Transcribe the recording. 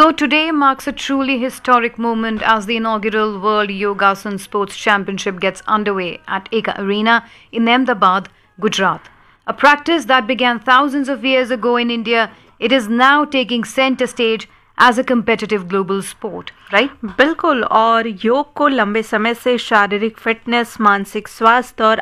So today marks a truly historic moment as the inaugural World Yogasan Sports Championship gets underway at Eka Arena in Ahmedabad, Gujarat. A practice that began thousands of years ago in India, it is now taking center stage as a competitive global sport, right? बिल्कुल। और योग को लंबे समय से शारीरिक fitness, मानसिक स्वास्थ्य और